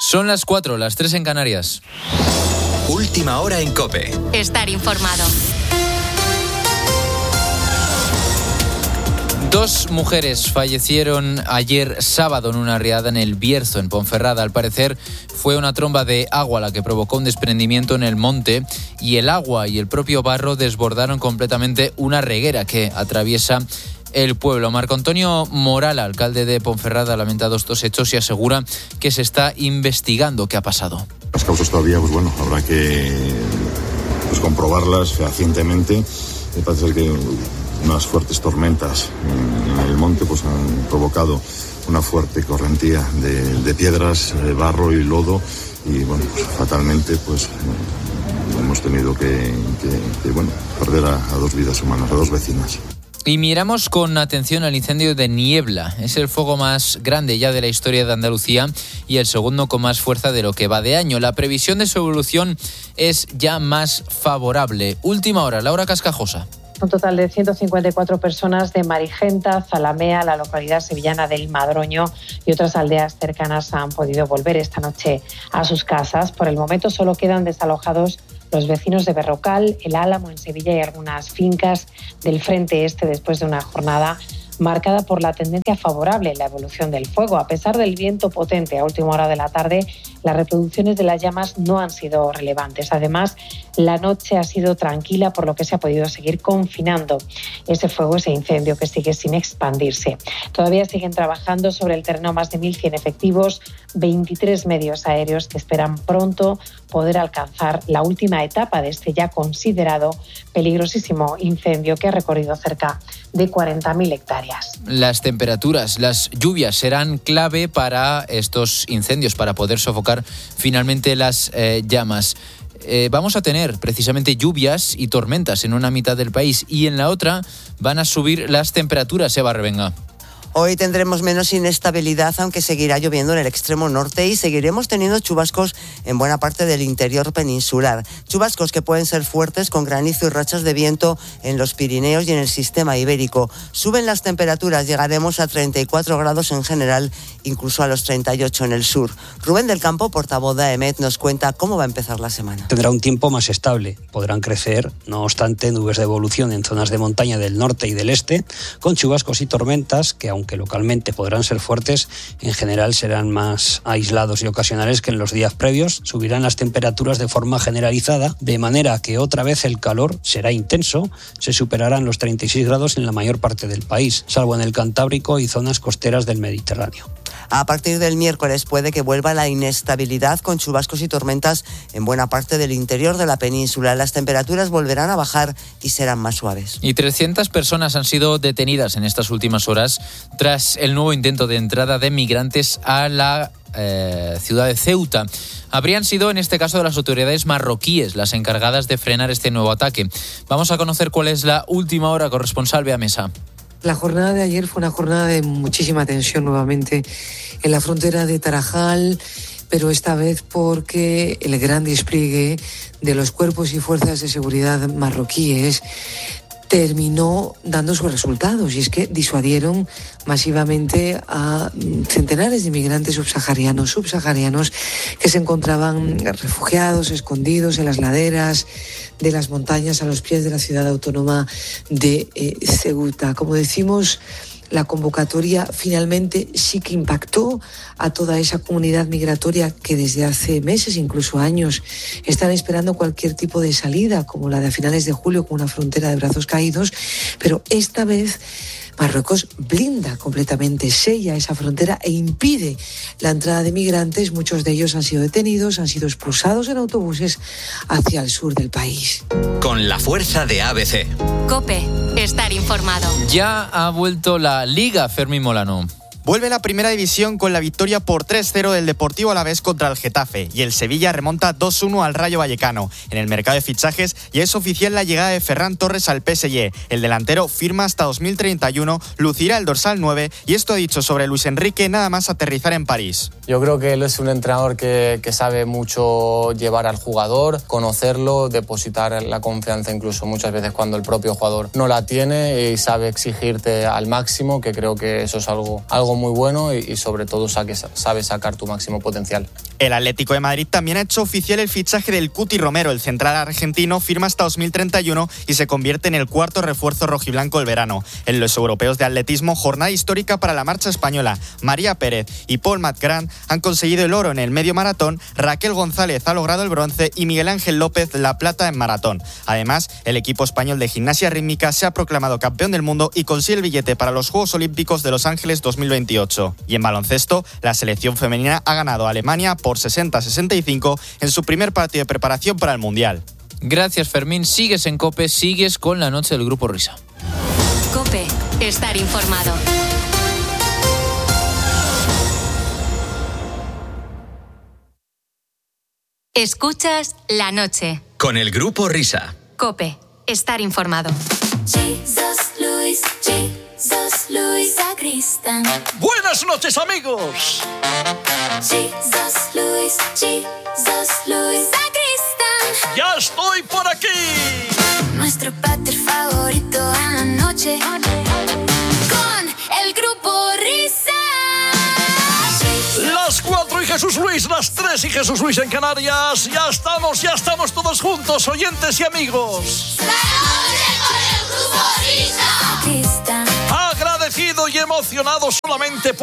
Son las 4, las 3 en Canarias. Última hora en COPE. Estar informado. 2 mujeres fallecieron ayer sábado en una riada en el Bierzo, en Ponferrada. Al parecer fue una tromba de agua la que provocó un desprendimiento en el monte y el agua y el propio barro desbordaron completamente una reguera que atraviesa el pueblo. Marco Antonio Moral, alcalde de Ponferrada, ha lamentado estos hechos y asegura que se está investigando qué ha pasado. Las causas todavía, habrá que comprobarlas fehacientemente. Me parece ser que unas fuertes tormentas en el monte han provocado una fuerte correntía de piedras, barro y lodo y fatalmente hemos tenido que perder a 2 vidas humanas, a 2 vecinas. Y miramos con atención al incendio de Niebla. Es el fuego más grande ya de la historia de Andalucía y el segundo con más fuerza de lo que va de año. La previsión de su evolución es ya más favorable. Última hora, Laura Cascajosa. Un total de 154 personas de Marigenta, Zalamea, la localidad sevillana del Madroño y otras aldeas cercanas han podido volver esta noche a sus casas. Por el momento solo quedan desalojados los vecinos de Berrocal, El Álamo en Sevilla y algunas fincas del frente este después de una jornada marcada por la tendencia favorable en la evolución del fuego. A pesar del viento potente a última hora de la tarde, las reproducciones de las llamas no han sido relevantes. Además, la noche ha sido tranquila, por lo que se ha podido seguir confinando ese fuego, ese incendio que sigue sin expandirse. Todavía siguen trabajando sobre el terreno más de 1.100 efectivos, 23 medios aéreos que esperan pronto poder alcanzar la última etapa de este ya considerado peligrosísimo incendio que ha recorrido cerca de 40.000 hectáreas. Las temperaturas, las lluvias serán clave para estos incendios, para poder sofocar finalmente las llamas. Vamos a tener precisamente lluvias y tormentas en una mitad del país y en la otra van a subir las temperaturas, Eva Revenga. Hoy tendremos menos inestabilidad, aunque seguirá lloviendo en el extremo norte y seguiremos teniendo chubascos en buena parte del interior peninsular. Chubascos que pueden ser fuertes con granizo y rachas de viento en los Pirineos y en el sistema ibérico. Suben las temperaturas, llegaremos a 34 grados en general, incluso a los 38 en el sur. Rubén del Campo, portavoz de AEMET, nos cuenta cómo va a empezar la semana. Tendrá un tiempo más estable. Podrán crecer, no obstante, nubes de evolución en zonas de montaña del norte y del este, con chubascos y tormentas que, aunque localmente podrán ser fuertes, en general serán más aislados y ocasionales que en los días previos. Subirán las temperaturas de forma generalizada, de manera que otra vez el calor será intenso. Se superarán los 36 grados en la mayor parte del país, salvo en el Cantábrico y zonas costeras del Mediterráneo. A partir del miércoles puede que vuelva la inestabilidad con chubascos y tormentas en buena parte del interior de la península. Las temperaturas volverán a bajar y serán más suaves. Y 300 personas han sido detenidas en estas últimas horas tras el nuevo intento de entrada de migrantes a la ciudad de Ceuta. Habrían sido, en este caso, de las autoridades marroquíes las encargadas de frenar este nuevo ataque. Vamos a conocer cuál es la última hora. Corresponsal Bea Mesa. La jornada de ayer fue una jornada de muchísima tensión nuevamente en la frontera de Tarajal, pero esta vez porque el gran despliegue de los cuerpos y fuerzas de seguridad marroquíes terminó dando sus resultados, y es que disuadieron masivamente a centenares de migrantes subsaharianos que se encontraban refugiados, escondidos en las laderas de las montañas a los pies de la ciudad autónoma de Ceuta. Como decimos, la convocatoria finalmente sí que impactó a toda esa comunidad migratoria que desde hace meses, incluso años, están esperando cualquier tipo de salida, como la de a finales de julio con una frontera de brazos caídos, pero esta vez Marruecos blinda completamente, sella esa frontera e impide la entrada de migrantes. Muchos de ellos han sido detenidos, han sido expulsados en autobuses hacia el sur del país. Con la fuerza de ABC. COPE, estar informado. Ya ha vuelto la Liga, Fermín Molano. Vuelve la primera división con la victoria por 3-0 del Deportivo Alavés contra el Getafe y el Sevilla remonta 2-1 al Rayo Vallecano. En el mercado de fichajes ya es oficial la llegada de Ferran Torres al PSG. El delantero firma hasta 2031, lucirá el dorsal 9 y esto ha dicho sobre Luis Enrique nada más aterrizar en París. Yo creo que él es un entrenador que sabe mucho llevar al jugador, conocerlo, depositar la confianza incluso muchas veces cuando el propio jugador no la tiene y sabe exigirte al máximo, que creo que eso es algo algo muy bueno y sobre todo sabes sacar tu máximo potencial. El Atlético de Madrid también ha hecho oficial el fichaje del Cuti Romero. El central argentino firma hasta 2031 y se convierte en el cuarto refuerzo rojiblanco del verano. En los europeos de atletismo, jornada histórica para la marcha española. María Pérez y Paul Matgrand han conseguido el oro en el medio maratón, Raquel González ha logrado el bronce y Miguel Ángel López la plata en maratón. Además, el equipo español de gimnasia rítmica se ha proclamado campeón del mundo y consigue el billete para los Juegos Olímpicos de Los Ángeles 2028. Y en baloncesto, la selección femenina ha ganado a Alemania por 60-65 en su primer partido de preparación para el Mundial. Gracias, Fermín. Sigues en COPE, sigues con la noche del Grupo Risa. COPE, estar informado. Escuchas La Noche. Con el Grupo Risa. COPE, estar informado. Luis Sacristán. Buenas noches, amigos. Luis Sacristán. Ya estoy por aquí. Nuestro pater favorito en la noche. Con el Grupo Risa. Las 4 y Jesús Luis, las 3 y Jesús Luis en Canarias. Ya estamos todos juntos, oyentes y amigos. La noche con el Grupo Risa. Agradecido y emocionado solamente por